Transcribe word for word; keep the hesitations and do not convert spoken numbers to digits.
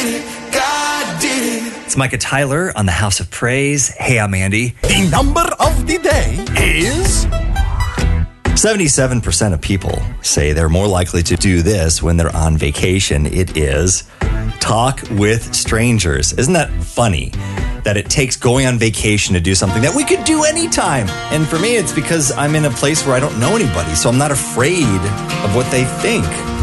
It's Micah Tyler on the House of Praise. Hey, I'm Andy. The number of the day is... seventy-seven percent of people say they're more likely to do this when they're on vacation. It is talk with strangers. Isn't that funny? That it takes going on vacation to do something that we could do anytime. And for me, it's because I'm in a place where I don't know anybody, so I'm not afraid of what they think.